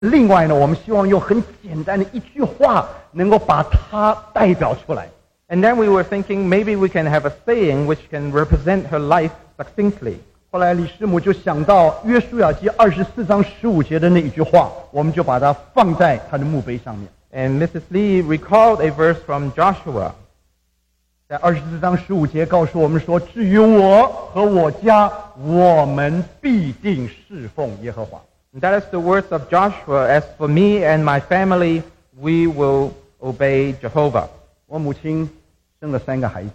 另外呢，我们希望用很简单的一句话能够把它代表出来。 And then we were thinking maybe we can have a saying which can represent her life succinctly. 后来李师母就想到约书亚记24章15节的那一句话，我们就把它放在他的墓碑上面。 And Mrs. Lee recalled a verse from Joshua. 在24章15节告诉我们说，至于我和我家，我们必定侍奉耶和华。 And that is the words of Joshua. As for me and my family, we will obey Jehovah. 我母亲生了3个孩子，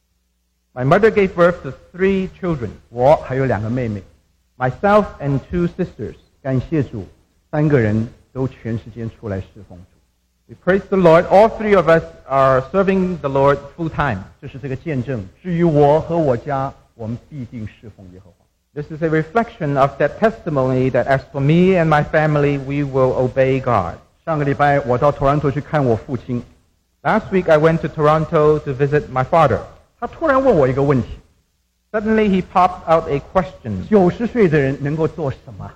My mother gave birth to 3 children, 我还有2个妹妹。 myself and 2 sisters. 感谢主，3个人都全时间出来侍奉主。 We praise the Lord. All 3 of us are serving the Lord full time. 这是这个见证。至于我和我家，我们必定侍奉耶和华。 This is a reflection of that testimony that as for me and my family, we will obey God. 上个礼拜我到Toronto去看我父亲， Last week I went to Toronto to visit my father. 他突然问我一个问题 Suddenly he popped out a question. ：90岁的人能够做什么？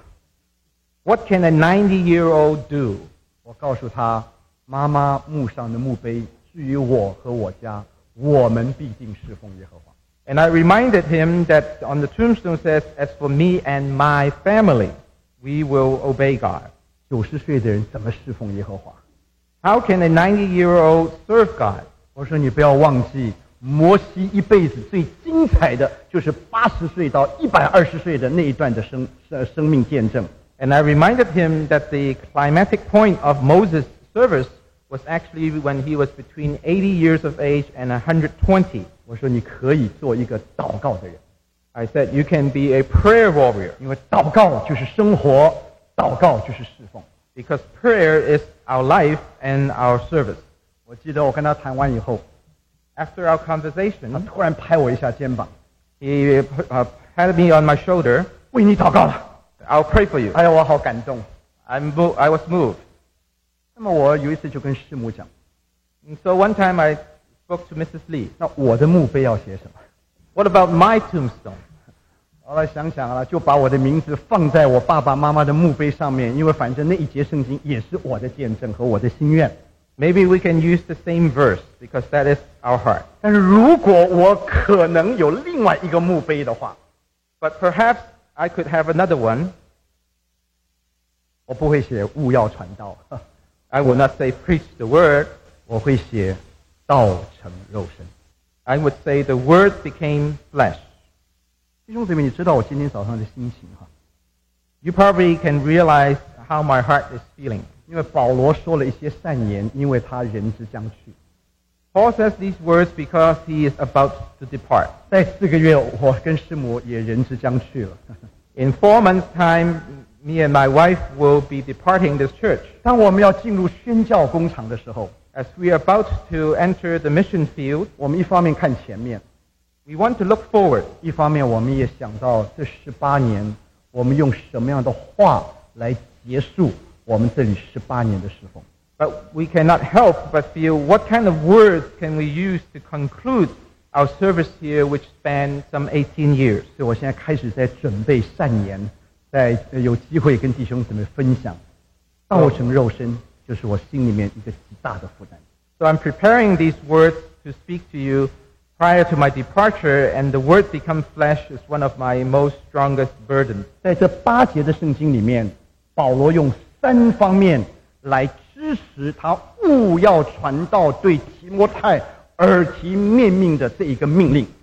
What can a 90-year-old do? 我告诉他，妈妈墓上的墓碑，至于我和我家，我们必定侍奉耶和华。 And I reminded him that on the tombstone says, as for me and my family, we will obey God. 90岁的人怎么侍奉耶和华？ How can a 90-year-old serve God? 我说你不要忘记，摩西一辈子最精彩的就是80岁到120岁的那一段的生命见证。 And I reminded him that the climatic point of Moses' service was actually when he was between 80 years of age and 120. 我说你可以做一个祷告的人， I said, you can be a prayer warrior, 因为祷告就是生活，祷告就是侍奉。 because prayer is our life and our service. 我记得我跟他谈完以后， After our 他 conversation, 突然拍我一下肩膀， he patted me on my shoulder. 为你祷告了。 I'll pray for you. 哎呀，我好感动。 I was moved. 那么我有一次就跟师母讲， And so one time I spoke to Mrs. Lee. 那我的墓碑要写什么？ What about my tombstone? 后来想想了，就把我的名字放在我爸爸妈妈的墓碑上面，因为反正那一节圣经也是我的见证和我的心愿。 Maybe we can use the same verse because that is our heart. 但是如果我可能有另外一个墓碑的话， But perhaps I could have another one. 我不会写务要传道， I will not say preach the word. 我会写道成肉身。 I would say the word became flesh. 弟兄姊妹，你知道我今天早上的心情哈？ You probably can realize how my heart is feeling. 因为保罗说了一些善言，因为他人之将去。 Paul says these words because he is about to depart. 在4个月，我跟师母也人之将去了。 In 4 months' time, me and my wife will be departing this church. 当我们要进入宣教工厂的时候， As we are about to enter the mission field, 我们一方面看前面， we want to look forward. 一方面我们也想到这18年，我们用什么样的话来结束我们这里18年的侍奉。 But we cannot help but feel what kind of words can we use to conclude our service here, which spanned some 18 years. 所以我现在开始在准备善言，在有机会跟弟兄姊妹分享。道成肉身就是我心里面一个极大的负担。 So I'm preparing these words to speak to you prior to my departure, and the word become flesh is one of my most strongest burdens. 在这8节的圣经里面，保罗用3方面来支持他务要传道对提摩太耳提面命的这一个命令。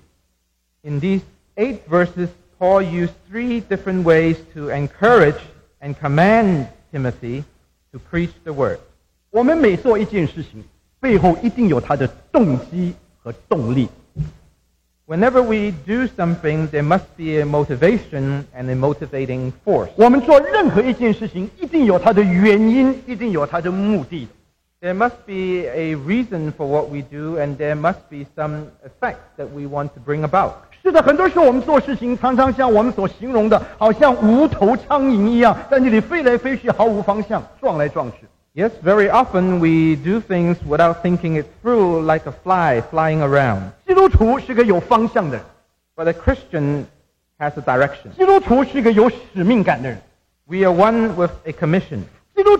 In these 8 verses, Paul used 3 different ways to encourage and command Timothy to preach the word. 我们每做一件事情，背后一定有他的动机和动力。 Whenever we do something, there must be a motivation and a motivating force. 我们做任何一件事情，一定有它的原因，一定有它的目的。 There must be a reason for what we do, and there must be some effect that we want to bring about. 是的，很多时候我们做事情，常常像我们所形容的，好像无头苍蝇一样，在那里飞来飞去，毫无方向，撞来撞去。 Yes, very often we do things without thinking it through, like a fly flying around. 基督徒是个有方向的人， But a Christian has a direction. 基督徒是个有使命感的人。 We are one with a commission.